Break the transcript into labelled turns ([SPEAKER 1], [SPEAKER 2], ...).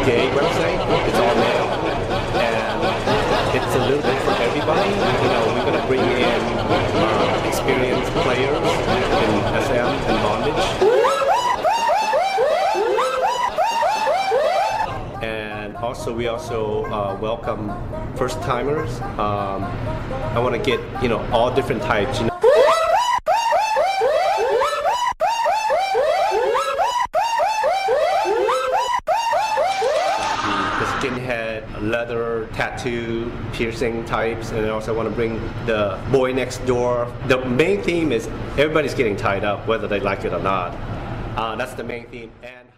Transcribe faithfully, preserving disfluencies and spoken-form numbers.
[SPEAKER 1] gay website. It's all male, and it's a little bit for everybody. You know, we're gonna bring in uh, experienced players in S M and bondage. And also, we also uh, welcome first-timers. Um, I want to get, you know, all different types. You know? The skinhead, leather, tattoo, piercing types, and I also want to bring the boy next door. The main theme is everybody's getting tied up, whether they like it or not. Uh, that's the main theme. And